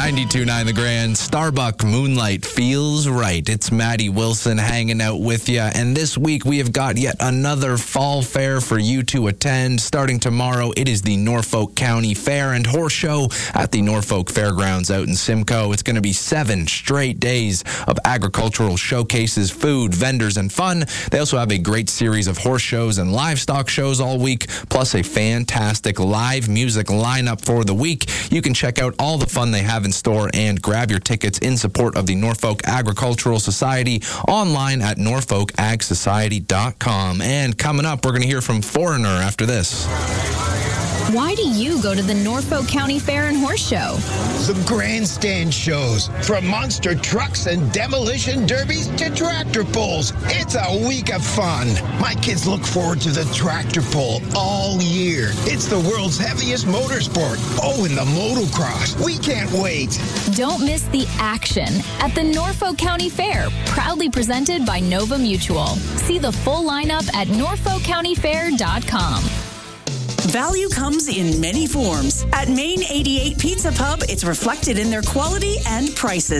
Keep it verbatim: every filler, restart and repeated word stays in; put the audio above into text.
ninety-two point nine The Grand, Starbuck Moonlight feels right. It's Maddie Wilson hanging out with you. And this week we have got yet another fall fair for you to attend. Starting tomorrow, it is the Norfolk County Fair and Horse Show at the Norfolk Fairgrounds out in Simcoe. It's going to be seven straight days of agricultural showcases, food, vendors, and fun. They also have a great series of horse shows and livestock shows all week, plus a fantastic live music lineup for the week. You can check out all the fun they have in store and grab your tickets in support of the Norfolk Agricultural Society online at norfolk ag society dot com. And coming up, we're going to hear from Foreigner after this. Why do you go to the Norfolk County Fair and Horse Show? The grandstand shows, from monster trucks and demolition derbies to tractor pulls. It's a week of fun. My kids look forward to the tractor pull all year. It's the world's heaviest motorsport. Oh, and the motocross. We can't wait. Don't miss the action at the Norfolk County Fair, proudly presented by Nova Mutual. See the full lineup at norfolk county fair dot com. Value comes in many forms. At Main eighty-eight Pizza Pub, it's reflected in their quality and prices.